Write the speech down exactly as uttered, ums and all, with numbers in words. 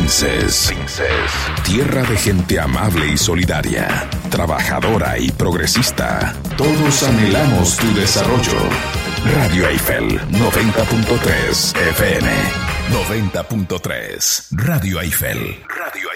Princes. Princes. Tierra de gente amable y solidaria, trabajadora y progresista. Todos anhelamos tu desarrollo. Radio Eiffel noventa punto tres F M. noventa punto tres. Radio Eiffel. Radio